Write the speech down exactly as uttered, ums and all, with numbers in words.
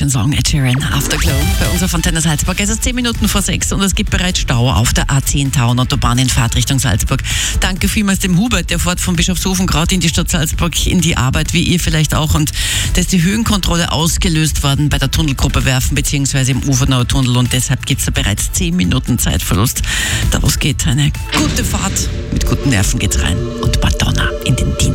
schönen Song, Ed Sheeran, Afterglow. Bei uns auf Antenne Salzburg. Es ist zehn Minuten vor sechs und es gibt bereits Stau auf der A zehn Tauern-Autobahn in Fahrtrichtung Salzburg. Danke vielmals dem Hubert, der fährt von Bischofshofen gerade in die Stadt Salzburg in die Arbeit, wie ihr vielleicht auch. Und da ist die Höhenkontrolle ausgelöst worden bei der Tunnelgruppe Werfen bzw. im Ufernauer Tunnel und deshalb gibt es da bereits zehn Minuten Zeitverlust. Da was geht, eine gute Fahrt. Mit guten Nerven geht's rein und Madonna in den Dienst.